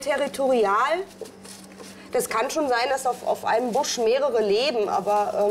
Territorial. Das kann schon sein, dass auf einem Busch mehrere leben, aber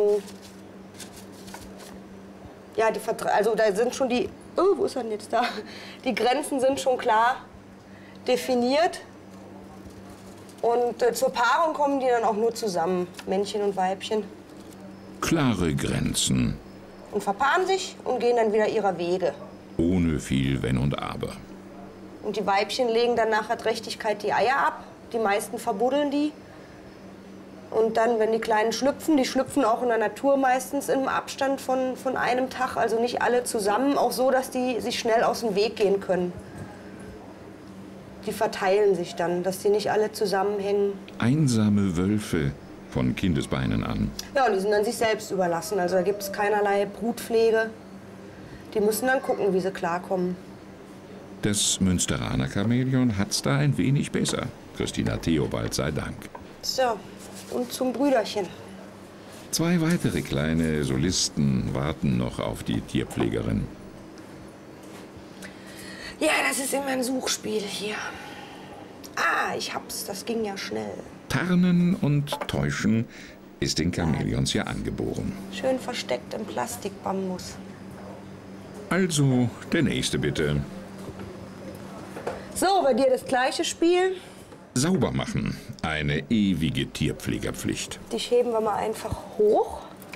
ja, also da sind schon die, oh, wo ist er denn jetzt da? Die Grenzen sind schon klar definiert. Und zur Paarung kommen die dann auch nur zusammen, Männchen und Weibchen. Klare Grenzen. Und verpaaren sich und gehen dann wieder ihrer Wege. Ohne viel Wenn und Aber. Und die Weibchen legen dann nach der Trächtigkeit die Eier ab. Die meisten verbuddeln die. Und dann, wenn die Kleinen schlüpfen, die schlüpfen auch in der Natur meistens im Abstand von einem Tag, also nicht alle zusammen, auch so, dass die sich schnell aus dem Weg gehen können. Die verteilen sich dann, dass die nicht alle zusammenhängen. Einsame Wölfe von Kindesbeinen an. Ja, und die sind dann sich selbst überlassen, also da gibt es keinerlei Brutpflege. Die müssen dann gucken, wie sie klarkommen. Das Münsteraner Chamäleon hat's da ein wenig besser. Christina Theobald sei Dank. So, und zum Brüderchen. 2 weitere kleine Solisten warten noch auf die Tierpflegerin. Ja, das ist immer ein Suchspiel hier. Ah, ich hab's, das ging ja schnell. Tarnen und Täuschen ist den Chamäleons ja angeboren. Schön versteckt im Plastikbambus. Also, der nächste bitte. So, bei dir das gleiche Spiel. Sauber machen. Eine ewige Tierpflegerpflicht. Die heben wir mal einfach hoch.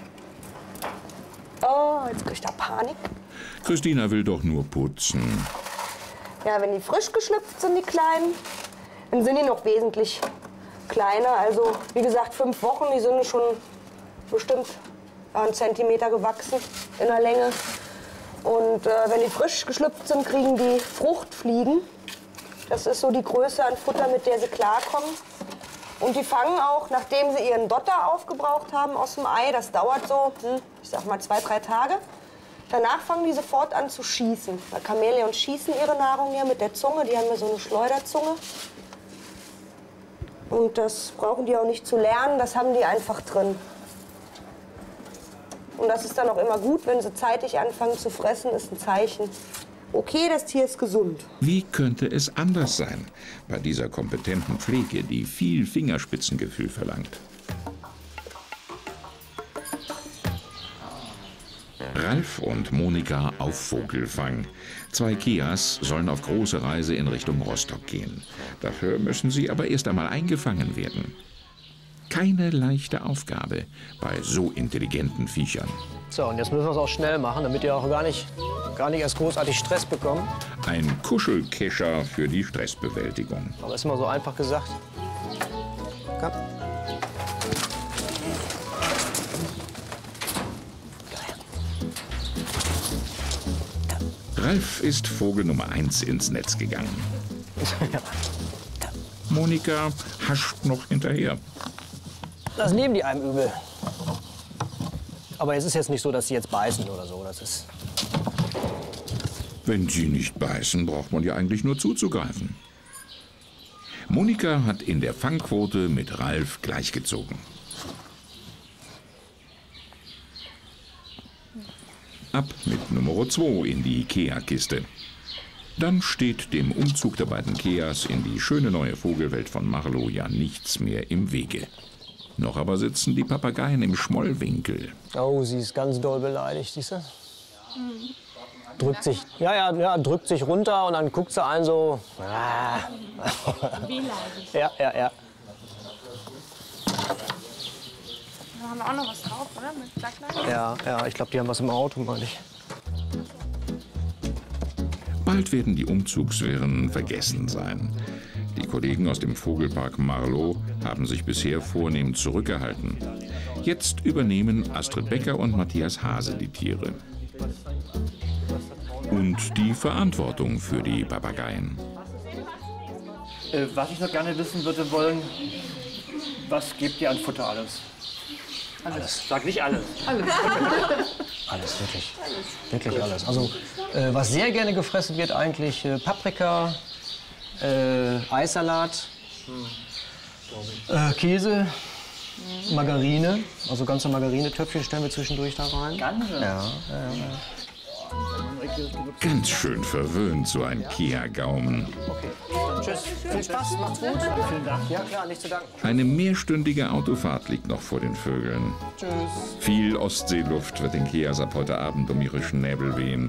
Oh, jetzt krieg ich da Panik. Christina will doch nur putzen. Ja, wenn die frisch geschlüpft sind, die Kleinen, dann sind die noch wesentlich kleiner. Also, wie gesagt, 5 Wochen, die sind schon bestimmt 1 Zentimeter gewachsen in der Länge. Und wenn die frisch geschlüpft sind, kriegen die Fruchtfliegen. Das ist so die Größe an Futter, mit der sie klarkommen. Und die fangen auch, nachdem sie ihren Dotter aufgebraucht haben aus dem Ei, das dauert so, ich sag mal 2, 3 Tage. Danach fangen die sofort an zu schießen. Weil Chamäleons schießen ihre Nahrung ja mit der Zunge, die haben ja so eine Schleuderzunge. Und das brauchen die auch nicht zu lernen, das haben die einfach drin. Und das ist dann auch immer gut, wenn sie zeitig anfangen zu fressen, ist ein Zeichen. Okay, das Tier ist gesund. Wie könnte es anders sein bei dieser kompetenten Pflege, die viel Fingerspitzengefühl verlangt? Ralf und Monika auf Vogelfang. 2 Keas sollen auf große Reise in Richtung Rostock gehen. Dafür müssen sie aber erst einmal eingefangen werden. Keine leichte Aufgabe bei so intelligenten Viechern. So, und jetzt müssen wir es auch schnell machen, damit ihr auch gar nicht erst großartig Stress bekommt. Ein Kuschelkescher für die Stressbewältigung. Aber ist immer so einfach gesagt. Komm. Ralf ist Vogel Nummer 1 ins Netz gegangen. Monika hascht noch hinterher. Das nehmen die einem übel. Aber es ist jetzt nicht so, dass sie jetzt beißen oder so. Das ist Wenn sie nicht beißen, braucht man ja eigentlich nur zuzugreifen. Monika hat in der Fangquote mit Ralf gleichgezogen. Ab mit Nummer 2 in die Kea-Kiste. Dann steht dem Umzug der beiden Keas in die schöne neue Vogelwelt von Marlow ja nichts mehr im Wege. Noch aber sitzen die Papageien im Schmollwinkel. Oh, sie ist ganz doll beleidigt, siehst du? Drückt sich, drückt sich runter und dann guckt sie einen so. Wehleidig. Ja. Da haben wir auch noch was drauf, oder? Mit Sacklein? Ja, ich glaube, die haben was im Auto, meine ich. Bald werden die Umzugswirren vergessen sein. Die Kollegen aus dem Vogelpark Marlow haben sich bisher vornehm zurückgehalten. Jetzt übernehmen Astrid Becker und Matthias Hase die Tiere. Und die Verantwortung für die Papageien. Was ich noch gerne wissen würde wollen, was gebt ihr an Futter alles? Alles. Sag nicht alles. Alles, wirklich. Wirklich alles. Also, was sehr gerne gefressen wird, eigentlich Paprika, Eissalat, Käse, Margarine. Also ganze Margarinetöpfchen stellen wir zwischendurch da rein. Ganze? Ja. Ganz schön verwöhnt, so ein Kia-Gaumen. Okay. Tschüss. Viel Spaß, macht's gut. Vielen Dank. Ja klar, nicht zu danken. Eine mehrstündige Autofahrt liegt noch vor den Vögeln. Tschüss. Viel Ostseeluft wird den Kias ab heute Abend um ihre Schnäbel wehen.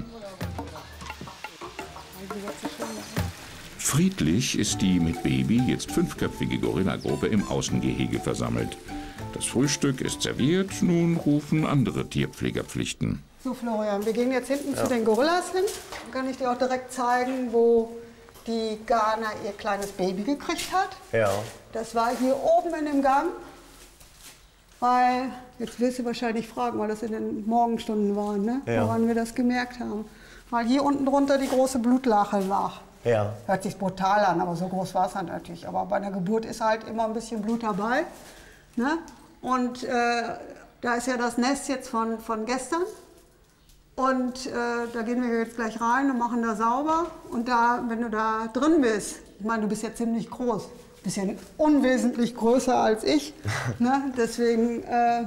Friedlich ist die mit Baby jetzt 5-köpfige Gorillagruppe im Außengehege versammelt. Das Frühstück ist serviert, nun rufen andere Tierpflegerpflichten. So Florian, wir gehen jetzt hinten zu den Gorillas hin. Dann kann ich dir auch direkt zeigen, wo die Ghana ihr kleines Baby gekriegt hat. Ja. Das war hier oben in dem Gang. Weil, jetzt wirst du wahrscheinlich fragen, weil das in den Morgenstunden war, ne? Ja. Woran wir das gemerkt haben. Weil hier unten drunter die große Blutlache lag. Ja. Hört sich brutal an, aber so groß war es dann natürlich. Aber bei einer Geburt ist halt immer ein bisschen Blut dabei. Ne? Und da ist ja das Nest jetzt von gestern. Und da gehen wir jetzt gleich rein und machen da sauber. Und da, wenn du da drin bist, ich meine, du bist ja ziemlich groß. Du bist ja unwesentlich größer als ich. Ne? Deswegen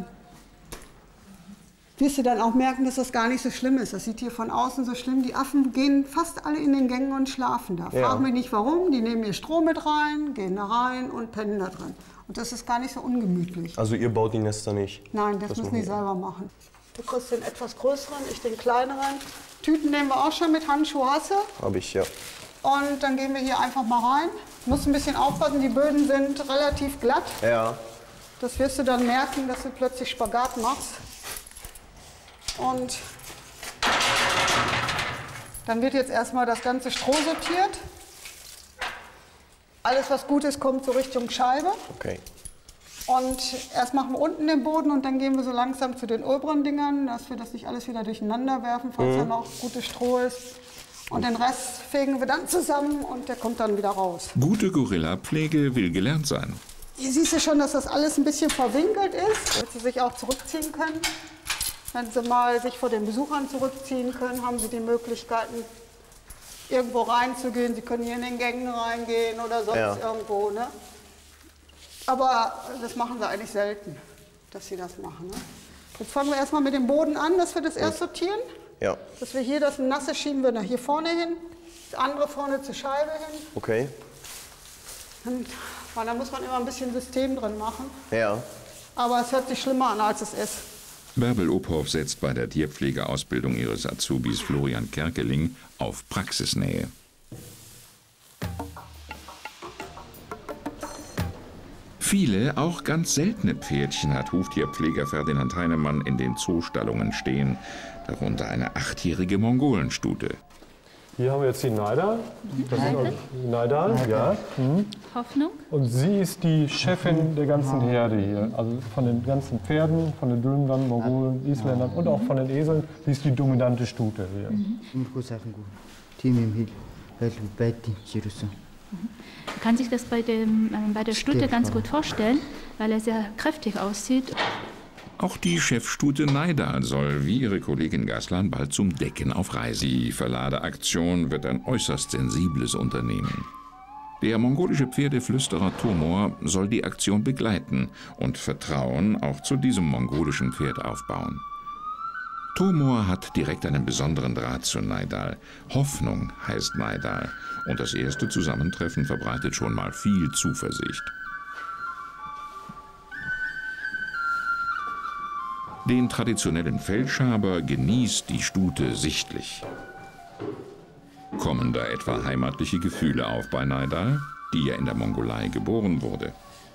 wirst du dann auch merken, dass das gar nicht so schlimm ist. Das sieht hier von außen so schlimm. Die Affen gehen fast alle in den Gängen und schlafen da. Ja. Frag mich nicht warum. Die nehmen ihr Stroh mit rein, gehen da rein und pennen da drin. Und das ist gar nicht so ungemütlich. Also ihr baut die Nester nicht? Nein, das müssen die selber machen. Du kriegst den etwas größeren, ich den kleineren. Tüten nehmen wir auch schon mit, Handschuhe hast du. Hab ich, ja. Und dann gehen wir hier einfach mal rein. Du musst ein bisschen aufpassen, die Böden sind relativ glatt. Ja. Das wirst du dann merken, dass du plötzlich Spagat machst. Und dann wird jetzt erstmal das ganze Stroh sortiert. Alles, was gut ist, kommt so Richtung Scheibe. Okay. Und erst machen wir unten den Boden und dann gehen wir so langsam zu den oberen Dingern, dass wir das nicht alles wieder durcheinander werfen, falls da noch gutes Stroh ist. Und den Rest fegen wir dann zusammen und der kommt dann wieder raus. Gute Gorillapflege will gelernt sein. Hier siehst du schon, dass das alles ein bisschen verwinkelt ist, damit sie sich auch zurückziehen können. Wenn sie mal sich vor den Besuchern zurückziehen können, haben sie die Möglichkeiten, irgendwo reinzugehen. Sie können hier in den Gängen reingehen oder sonst irgendwo. Ne? Aber das machen sie eigentlich selten, dass sie das machen. Ne? Jetzt fangen wir erstmal mit dem Boden an, dass wir das erst sortieren. Ja. Dass wir hier das Nasse schieben wir nach hier vorne hin, das andere vorne zur Scheibe hin. Okay. Weil da muss man immer ein bisschen System drin machen. Ja. Aber es hört sich schlimmer an, als es ist. Bärbel Ophoff setzt bei der Tierpflegeausbildung ihres Azubis Florian Kerkeling auf Praxisnähe. Viele, auch ganz seltene Pferdchen hat Huftierpfleger Ferdinand Heinemann in den Zoostallungen stehen, darunter eine 8-jährige Mongolenstute. Hier haben wir jetzt die Naida. Das ist Naida, ja. Hoffnung. Und sie ist die Chefin der ganzen Herde hier. Also von den ganzen Pferden, von den Dülmern, Mongolen, Isländern und auch von den Eseln. Sie ist die dominante Stute hier. Man kann sich das bei der Stute ganz gut vorstellen, weil er sehr kräftig aussieht. Auch die Chefstute Naida soll, wie ihre Kollegin Gaslan, bald zum Decken auf Reise. Die Verladeaktion wird ein äußerst sensibles Unternehmen. Der mongolische Pferdeflüsterer Tomor soll die Aktion begleiten und Vertrauen auch zu diesem mongolischen Pferd aufbauen. Tomor hat direkt einen besonderen Draht zu Naidal. Hoffnung heißt Naidal und das erste Zusammentreffen verbreitet schon mal viel Zuversicht. Den traditionellen Feldschaber genießt die Stute sichtlich. Kommen da etwa heimatliche Gefühle auf bei Naidal, die ja in der Mongolei geboren wurde?